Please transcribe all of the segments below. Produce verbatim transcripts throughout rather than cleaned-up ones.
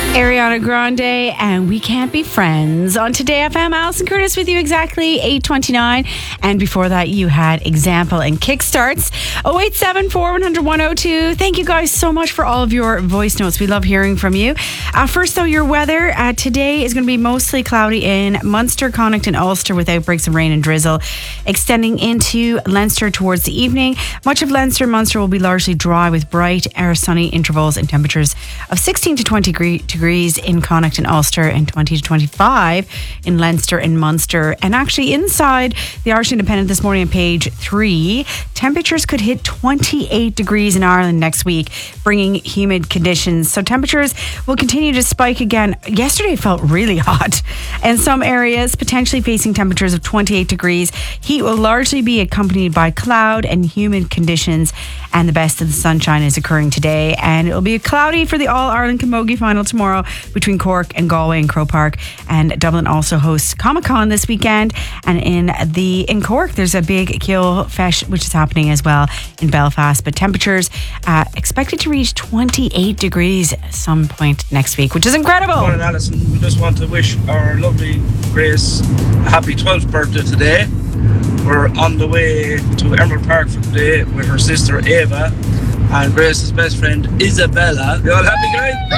Ariana Grande and We Can't Be Friends. On Today F M, Alison Curtis with you exactly eight twenty-nine. And before that, you had Example and Kickstarts. oh eight seven four, one hundred, one oh two. Thank you guys so much for all of your voice notes. We love hearing from you. Uh, first, though, your weather. Uh, today is going to be mostly cloudy in Munster, Connacht and Ulster with outbreaks of rain and drizzle. Extending into Leinster towards the evening. Much of Leinster and Munster will be largely dry with bright or sunny intervals and temperatures of sixteen to twenty degrees in Connacht and Ulster and twenty to twenty-five in Leinster and Munster. And actually inside the Irish Independent this morning on page three, temperatures could hit twenty-eight degrees in Ireland next week, bringing humid conditions. So temperatures will continue to spike again. Yesterday felt really hot. In some areas, potentially facing temperatures of twenty-eight degrees. Heat will largely be accompanied by cloud and humid conditions, and the best of the sunshine is occurring today. And it will be cloudy for the All-Ireland Camogie final tomorrow between Cork and Galway and Croke Park. And Dublin also hosts Comic-Con this weekend. And in the in Cork, there's a big Keel Fesh, which is happening as well in Belfast. But temperatures uh, expected to reach twenty-eight degrees at some point next week, which is incredible. Good morning, Alison. We just want to wish our lovely Grace a happy twelfth birthday today. We're on the way to Emerald Park for today with her sister Ava and Grace's best friend Isabella. You all happy,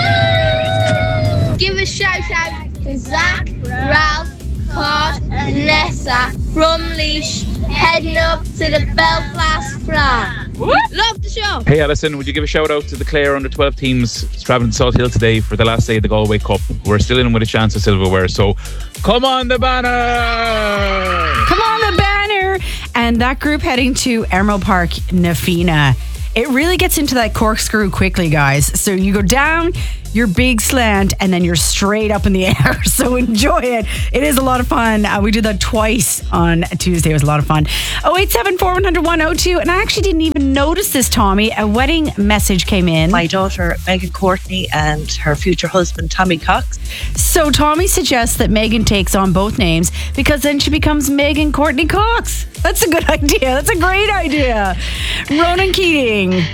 guys? Give a shout out to Zach, Ralph, Cod, and Nessa from Leash, heading up to the Belfast Flan. Love the show. Hey Alison, would you give a shout out to the Clare under twelve teams travelling to Salt Hill today for the last day of the Galway Cup? We're still in with a chance of silverware, so come on the banner! Come on the banner! And that group heading to Emerald Park, Nafina. It really gets into that corkscrew quickly, guys. So you go down your big slant and then you're straight up in the air. So enjoy it. It is a lot of fun. Uh, we did that twice on Tuesday. It was a lot of fun. oh eight seven four, one hundred, one oh two. And I actually didn't even notice this, Tommy. A wedding message came in. My daughter, Megan Courtney, and her future husband, Tommy Cox. So Tommy suggests that Megan takes on both names because then she becomes Megan Courtney Cox. That's a good idea. That's a great idea. Ronan Keating.